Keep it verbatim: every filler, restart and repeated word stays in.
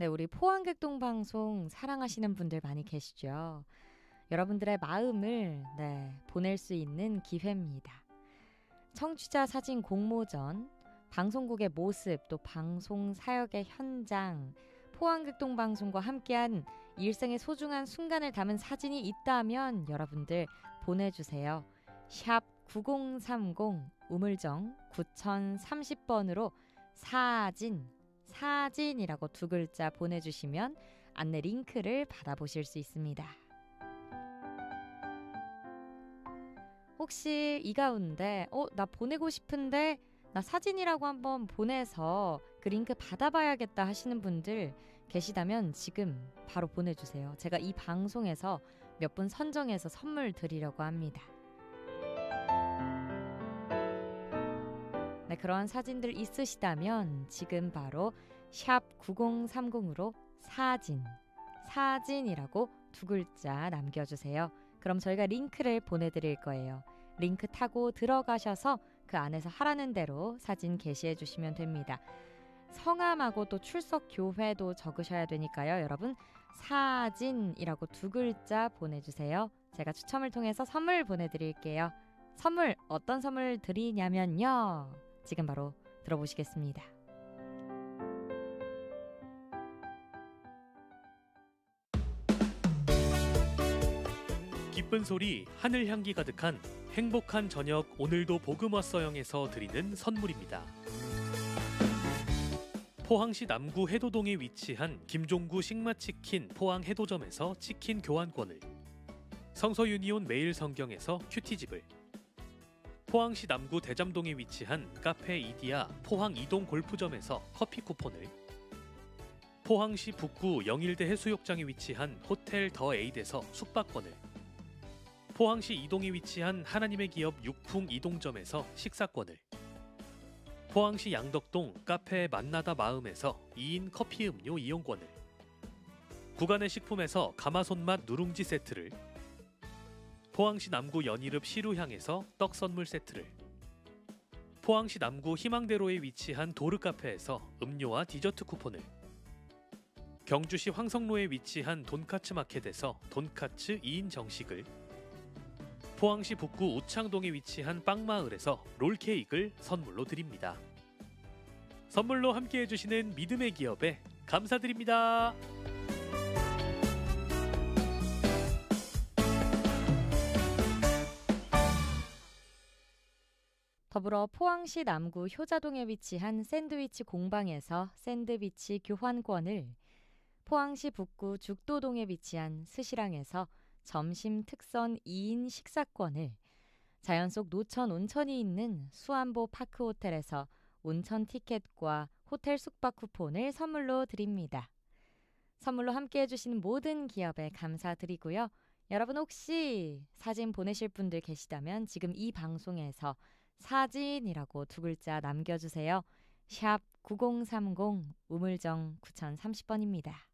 네, 우리 포항극동 방송 사랑하시는 분들 많이 계시죠? 여러분들의 마음을 네, 보낼 수 있는 기회입니다. 청취자 사진 공모전, 방송국의 모습, 또 방송 사역의 현장, 포항극동 방송과 함께한 일생의 소중한 순간을 담은 사진이 있다면 여러분들 보내주세요. 샵 구공삼공 우물정 구공삼공 번으로 사진, 사진이라고 두 글자 보내주시면 안내 링크를 받아보실 수 있습니다. 혹시 이 가운데 어, 나 보내고 싶은데 나 사진이라고 한번 보내서 그 링크 받아봐야겠다 하시는 분들 계시다면 지금 바로 보내주세요. 제가 이 방송에서 몇 분 선정해서 선물 드리려고 합니다. 네, 그러한 사진들 있으시다면 지금 바로 샵 구공삼공으로 사진, 사진이라고 두 글자 남겨주세요. 그럼 저희가 링크를 보내드릴 거예요. 링크 타고 들어가셔서 그 안에서 하라는 대로 사진 게시해 주시면 됩니다. 성함하고 또 출석 교회도 적으셔야 되니까요. 여러분 사진이라고 두 글자 보내주세요. 제가 추첨을 통해서 선물 보내드릴게요. 선물 어떤 선물 드리냐면요. 지금 바로 들어보시겠습니다. 기쁜 소리, 하늘 향기 가득한 행복한 저녁 오늘도 복음 왔어영에서 드리는 선물입니다. 포항시 남구 해도동에 위치한 김종구 식마치킨 포항 해도점에서 치킨 교환권을, 성서 유니온 매일 성경에서 큐티집을, 포항시 남구 대잠동에 위치한 카페 이디야 포항 이동 골프점에서 커피 쿠폰을, 포항시 북구 영일대 해수욕장에 위치한 호텔 더 에이드에서 숙박권을, 포항시 이동에 위치한 하나님의 기업 육풍 이동점에서 식사권을, 포항시 양덕동 카페 만나다 마음에서 이 인 커피 음료 이용권을, 구간의 식품에서 가마손맛 누룽지 세트를, 포항시 남구 연희읍 시루향에서 떡 선물 세트를, 포항시 남구 희망대로에 위치한 도르카페에서 음료와 디저트 쿠폰을, 경주시 황성로에 위치한 돈카츠 마켓에서 돈카츠 이 인 정식을, 포항시 북구 우창동에 위치한 빵마을에서 롤케이크를 선물로 드립니다. 선물로 함께해 주시는 믿음의 기업에 감사드립니다. 더불어 포항시 남구 효자동에 위치한 샌드위치 공방에서 샌드위치 교환권을, 포항시 북구 죽도동에 위치한 스시랑에서 점심 특선 이 인 식사권을, 자연 속 노천 온천이 있는 수안보 파크 호텔에서 온천 티켓과 호텔 숙박 쿠폰을 선물로 드립니다. 선물로 함께해 주시는 모든 기업에 감사드리고요. 여러분 혹시 사진 보내실 분들 계시다면 지금 이 방송에서 사진이라고 두 글자 남겨주세요. 샵 구공삼공 우물정 구공삼공 번입니다.